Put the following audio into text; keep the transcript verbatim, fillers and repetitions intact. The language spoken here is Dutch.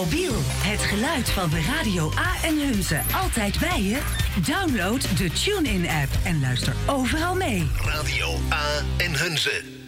mobiel, het geluid van de Radio A en Hunze altijd bij je? Download de TuneIn-app en luister overal mee. Radio A en Hunze.